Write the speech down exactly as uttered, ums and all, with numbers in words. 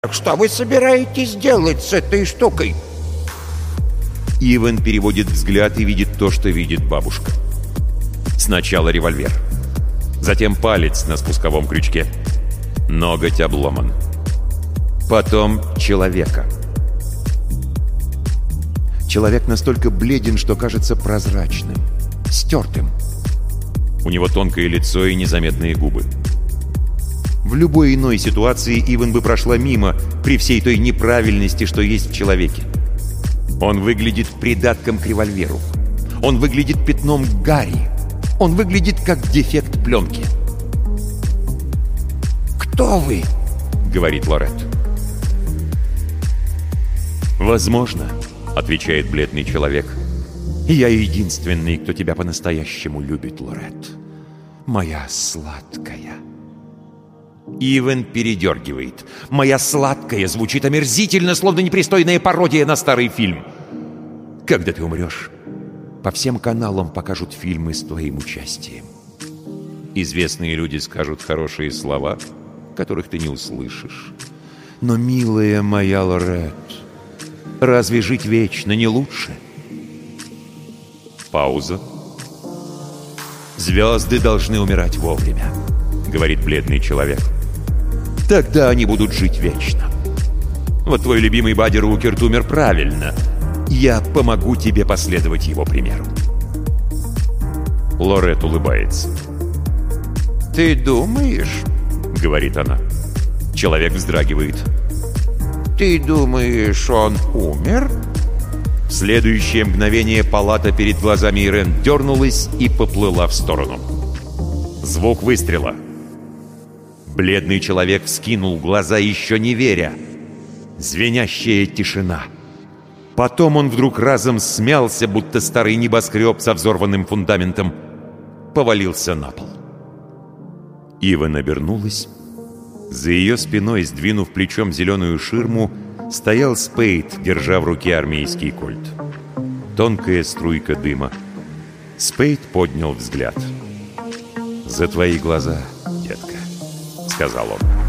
Что вы собираетесь делать с этой штукой? Иван переводит взгляд и видит то, что видит бабушка. Сначала револьвер. Затем палец на спусковом крючке. Ноготь обломан. Потом человека. Человек настолько бледен, что кажется прозрачным, стертым. У него тонкое лицо и незаметные губы. В любой иной ситуации Иван бы прошла мимо при всей той неправильности, что есть в человеке. Он выглядит придатком к револьверу. Он выглядит пятном гари. Он выглядит как дефект пленки. «Кто вы?» — говорит Лорет. «Возможно», — отвечает бледный человек. «Я единственный, кто тебя по-настоящему любит, Лорет. Моя сладкая». Иван передергивает. «Моя сладкая» звучит омерзительно, словно непристойная пародия на старый фильм. Когда ты умрешь, по всем каналам покажут фильмы с твоим участием. Известные люди скажут хорошие слова, которых ты не услышишь. Но, милая моя Лорет, разве жить вечно не лучше? Пауза. «Звезды должны умирать вовремя», — говорит бледный человек. «Тогда они будут жить вечно. Вот твой любимый Бадди Рукерт умер правильно. Я помогу тебе последовать его примеру». Лорет улыбается. «Ты думаешь?» — говорит она. Человек вздрагивает. «Ты думаешь, он умер?» В следующее мгновение палата перед глазами Ирен дернулась и поплыла в сторону. Звук выстрела. Бледный человек вскинул глаза, еще не веря. Звенящая тишина. Потом он вдруг разом смялся, будто старый небоскреб со взорванным фундаментом. Повалился на пол. Иван обернулась. За ее спиной, сдвинув плечом зеленую ширму, стоял Спейд, держа в руке армейский кольт. Тонкая струйка дыма. Спейд поднял взгляд. «За твои глаза, детка», — сказал он.